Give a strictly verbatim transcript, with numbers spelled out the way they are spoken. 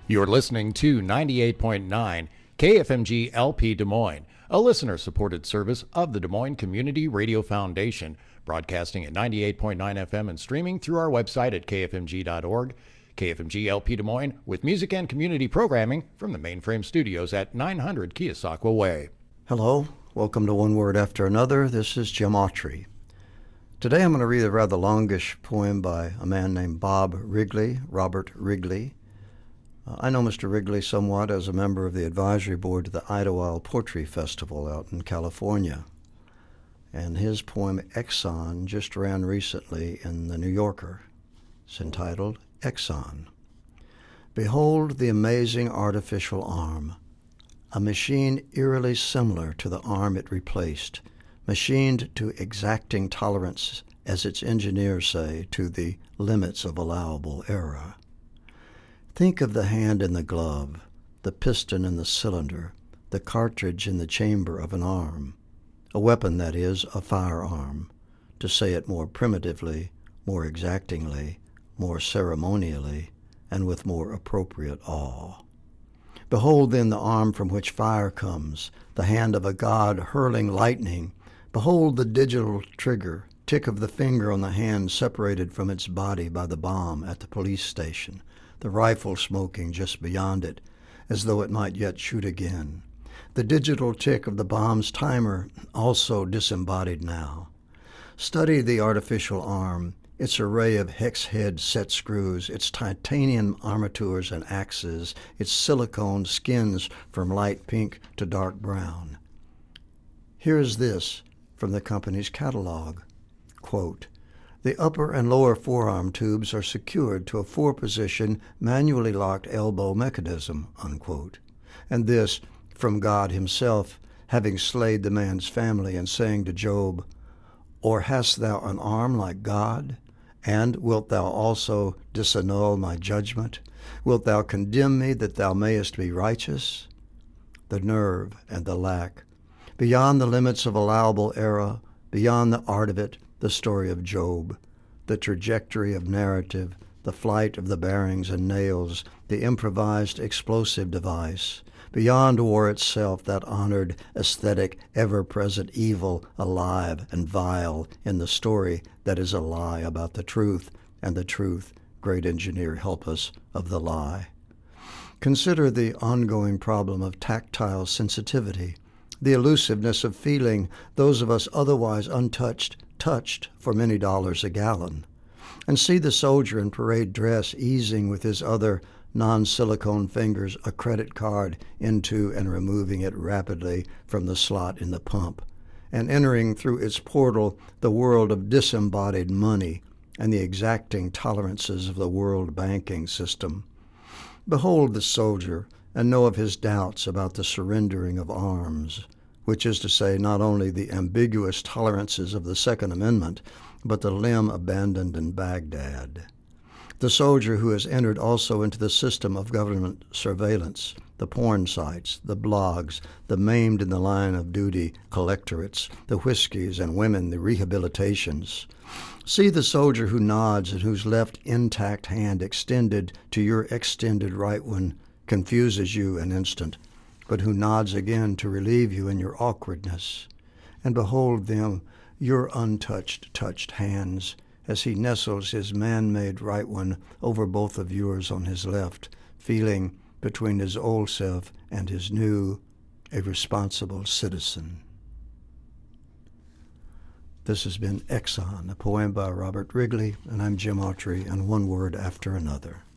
You're listening to ninety-eight point nine K F M G L P Des Moines, a listener-supported service of the Des Moines Community Radio Foundation, broadcasting at ninety-eight point nine F M and streaming through our website at k f m g dot org. K F M G L P Des Moines, with music and community programming from the Mainframe Studios at nine hundred Keosauqua Way. Hello, welcome to One Word After Another. This is Jim Autry. Today I'm going to read a rather longish poem by a man named Bob Wrigley, Robert Wrigley. Uh, I know Mister Wrigley somewhat as a member of the advisory board to the Idlewild Poetry Festival out in California. And his poem Exxon just ran recently in the New Yorker. It's entitled Exxon. Behold the amazing artificial arm, a machine eerily similar to the arm it replaced, machined to exacting tolerance, as its engineers say, to the limits of allowable error. Think of the hand in the glove, the piston in the cylinder, the cartridge in the chamber of an arm, a weapon that is, a firearm, to say it more primitively, more exactingly, more ceremonially, and with more appropriate awe. Behold then the arm from which fire comes, the hand of a god hurling lightning. Behold the digital trigger, tick of the finger on the hand separated from its body by the bomb at the police station, the rifle smoking just beyond it, as though it might yet shoot again. The digital tick of the bomb's timer, also disembodied now. Study the artificial arm, its array of hex-head set screws, its titanium armatures and axes, its silicone skins from light pink to dark brown. Here's this from the company's catalog. Quote, the upper and lower forearm tubes are secured to a four-position, manually locked elbow mechanism, unquote. And this from God himself, having slayed the man's family and saying to Job, or hast thou an arm like God? And wilt thou also disannul my judgment? Wilt thou condemn me that thou mayest be righteous? The nerve and the lack, beyond the limits of allowable error, beyond the art of it, the story of Job, the trajectory of narrative, the flight of the bearings and nails, the improvised explosive device, beyond war itself, that honored, aesthetic, ever-present evil, alive and vile in the story that is a lie about the truth, and the truth, great engineer help us, of the lie. Consider the ongoing problem of tactile sensitivity, the elusiveness of feeling, those of us otherwise untouched, touched for many dollars a gallon. And see the soldier in parade dress easing with his other non-silicone fingers a credit card into and removing it rapidly from the slot in the pump, and entering through its portal the world of disembodied money and the exacting tolerances of the world banking system. Behold the soldier, and know of his doubts about the surrendering of arms, which is to say not only the ambiguous tolerances of the Second Amendment, but the limb abandoned in Baghdad. The soldier who has entered also into the system of government surveillance, the porn sites, the blogs, the maimed in the line of duty collectorates, the whiskeys and women, the rehabilitations. See the soldier who nods and whose left intact hand extended to your extended right one confuses you an instant, but who nods again to relieve you in your awkwardness. And behold them, your untouched, touched hands, as he nestles his man-made right one over both of yours on his left, feeling between his old self and his new, a responsible citizen. This has been Exxon, a poem by Robert Wrigley, and I'm Jim Autry, and One Word After Another.